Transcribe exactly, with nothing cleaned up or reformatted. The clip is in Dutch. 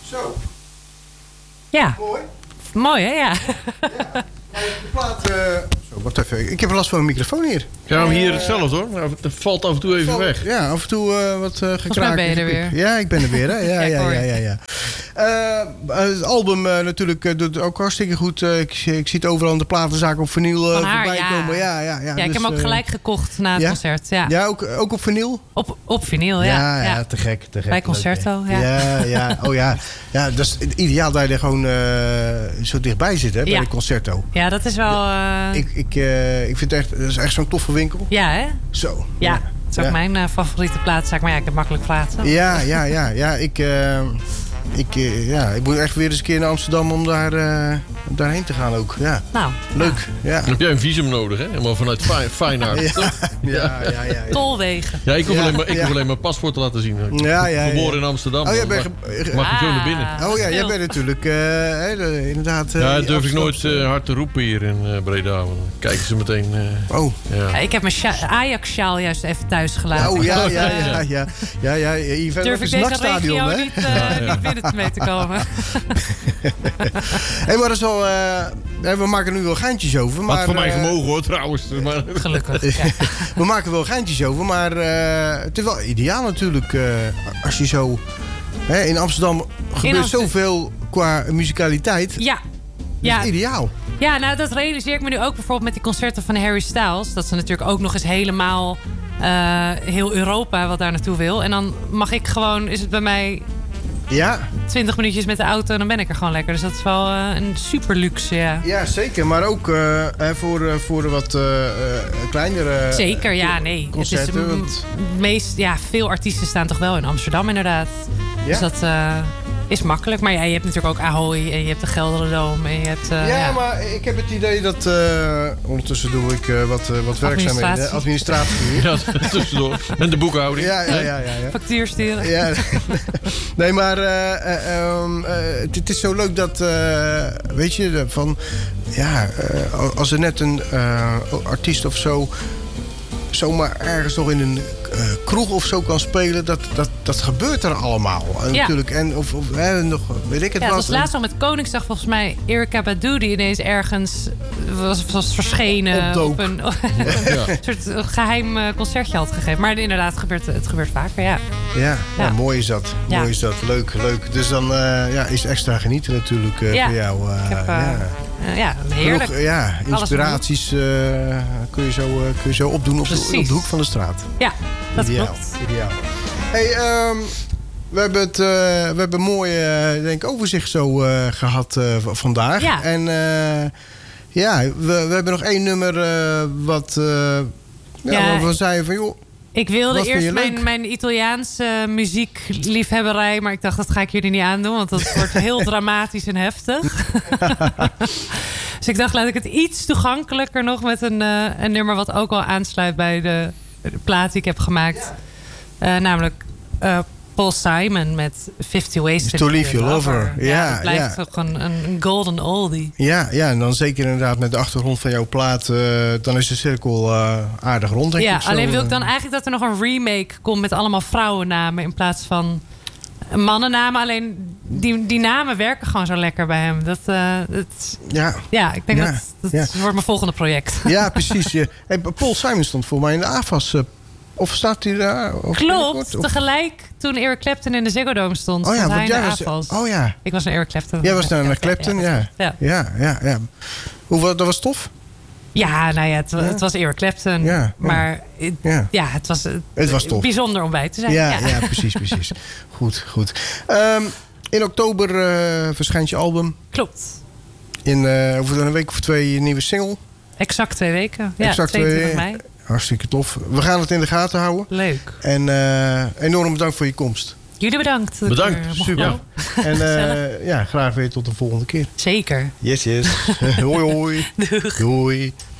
Zo. Ja. Mooi. Mooi, hè? Ja. Ja. De plaat... Uh... Zo, wat even. Ik heb last van mijn microfoon hier. Ja, maar hier hetzelfde hoor. Het valt af en toe even Valt, weg. Ja, af en toe uh, wat uh, gekraakt. ben je er weer. Ja, ik ben er weer. Hè? Ja, ja, ja, ja, ja. Uh, het album uh, natuurlijk uh, doet ook hartstikke goed. Uh, ik, ik zie het overal in de platenzaak op vinyl uh, Van haar, voorbij ja. komen. Ja, ja, ja. Ja, dus, ik heb hem ook uh, gelijk gekocht na het ja? concert. Ja, ja ook, ook op vinyl? Op, op vinyl, ja. Ja, ja, ja. te gek, te gek. Bij Concerto, leuk, ja. Ja, ja. Oh ja. Ja, dat is ideaal dat je er gewoon uh, zo dichtbij zit, hè, bij ja. de Concerto. Ja, dat is wel... Uh... Ik, ik, uh, ik vind het echt, dat is echt zo'n toffe winkel. Ja, hè? Zo. Ja, het is ook ja. mijn uh, favoriete plaatszaak. Maar ja, ik heb makkelijk praten. Ja, ja, ja. ja ik, uh, ik, uh, ja, ik moet echt weer eens een keer naar Amsterdam om daar, uh, daarheen te gaan ook. Ja. Nou, leuk. Ja. Dan heb jij een visum nodig, hè? Helemaal vanuit Feyenoord. Ja, ja, ja, ja, ja. Tolwegen. Ja, ik hoef, ja, alleen, maar, ik ja. hoef alleen mijn paspoort te laten zien. Ja, ja, Geboren ja. in Amsterdam. Oh, jij bent mag, ge- mag ik zo Ah. naar binnen. Oh ja, jij Stil. bent natuurlijk uh, hè, de, inderdaad... Uh, Ja, durf ik nooit Amsterdamse- uh, hard te roepen hier in uh, Breda. Want dan kijken ze meteen... Uh, Oh. ja. Ja, ik heb mijn sja- Ajax-sjaal juist even thuis gelaten. Oh ja, Ik ja, dacht, uh, ja, ja. ja, ja, ja. Hier verder Durf op ik het deze nachtstadion, regio hè? niet, uh, niet binnen mee te komen. Hey, maar dat is wel... Uh, we maken nu wel geintjes over, maar... Had voor mij uh, gemogen hoor, trouwens. Maar, Gelukkig, ja. we maken wel geintjes over, maar uh, het is wel ideaal natuurlijk. Uh, als je zo... Hè, in Amsterdam gebeurt Amsterdam. zoveel qua muzikaliteit. Ja. Dat Ja. is ideaal. Ja, nou dat realiseer ik me nu ook bijvoorbeeld met die concerten van Harry Styles. Dat ze natuurlijk ook nog eens helemaal uh, heel Europa wat daar naartoe wil. En dan mag ik gewoon, is het bij mij Ja. twintig minuutjes met de auto en dan ben ik er gewoon lekker. Dus dat is wel uh, een super luxe, ja. Ja, zeker. Maar ook uh, voor, uh, voor de wat uh, uh, kleinere Zeker, ja, nee. concerten. Het is m- want... meest, ja, veel artiesten staan toch wel in Amsterdam inderdaad. Ja? Dus dat uh, is makkelijk. Maar ja, je hebt natuurlijk ook Ahoy en je hebt de Gelderdoom en je hebt... Uh, Ja, ja, maar ik heb het idee dat... Uh, ondertussen doe ik uh, wat, uh, wat werkzaamheden. Administratie. Administratie. ja, tussendoor. En de boekhouding. Ja, ja, ja. ja, ja. factuur sturen. Ja, nee, maar uh, uh, um, uh, het, het is zo leuk dat, uh, weet je, van, ja, uh, als er net een uh, artiest of zo zomaar ergens nog in een uh, kroeg of zo kan spelen, dat, dat, dat gebeurt er allemaal. En Ja. natuurlijk, en of, of hè, nog, weet ik het Ja, het wat. was laatst al met Koningsdag volgens mij Erykah Badu die ineens ergens was, was verschenen Opdook. op een, Ja. een soort geheim uh, concertje had gegeven. Maar inderdaad, het gebeurt, het gebeurt vaker, ja. Ja, ja. Ja. mooi is dat. Ja. Mooi is dat. Leuk, leuk. Dus dan uh, ja, is extra genieten natuurlijk uh, Ja. voor jou. Uh, Ik heb, uh, ja. Uh, ja, heerlijk. Genoeg, ja, inspiraties uh, kun, je zo, uh, kun je zo opdoen op de, op de hoek van de straat. Ja, dat Ideaal. klopt. Ideaal. Hey, um, we hebben het, uh, we hebben een mooi uh, denk, overzicht zo uh, gehad uh, v- vandaag. Ja. En uh, ja, we, we hebben nog één nummer uh, wat uh, ja, Ja. waarvan we zeiden van joh. Ik wilde Wat vind je eerst leuk? mijn, mijn Italiaanse muziekliefhebberij, maar ik dacht dat ga ik jullie niet aandoen, want dat wordt heel dramatisch en heftig. Dus ik dacht, laat ik het iets toegankelijker nog met een, uh, een nummer wat ook al aansluit bij de, de plaat die ik heb gemaakt. Uh, namelijk uh, Paul Simon met Fifty Ways To Leave Your Lover. Ja, het blijft ja. ook gewoon een, een golden oldie. Ja, ja, en dan zeker inderdaad met de achtergrond van jouw plaat, uh, dan is de cirkel uh, aardig rond. Denk Ja, ik, zo. alleen wil ik dan eigenlijk dat er nog een remake komt met allemaal vrouwennamen in plaats van mannennamen. Alleen die, die namen werken gewoon zo lekker bij hem. Dat, uh, dat, Ja. ja, ik denk Ja, dat dat ja. wordt mijn volgende project. Ja, precies. Ja. Hey, Paul Simon stond voor mij in de A F A S. Uh, of staat hij daar? Of Klopt, binnenkort? Of- tegelijk toen Eric Clapton in de Ziggo Dome stond. Oh ja, stond hij want in jij de was... A F A S. Oh ja. Ik was naar Eric Clapton. Jij was naar, naar Clapton, ja. Ja. Ja, ja, ja. Hoe, dat was tof? Ja, nou ja, het, Ja. het was Eric Clapton. Ja, ja. Maar het, Ja. ja, het was, uh, Het was tof. bijzonder om bij te zijn. Ja, Ja, ja. precies, precies. Goed, goed. Um, in oktober uh, verschijnt je album. Klopt. In uh, over een week of twee een nieuwe single. Exact twee weken. Ja, Exact twee- tweeëntwintig mei. Hartstikke tof. We gaan het in de gaten houden. Leuk. En uh, enorm bedankt voor je komst. Jullie bedankt. dat ik Bedankt, er mocht super. komen. En Gezellig. uh, ja, graag weer tot de volgende keer. Zeker. Yes, yes. hoi, hoi. Doeg. Doei.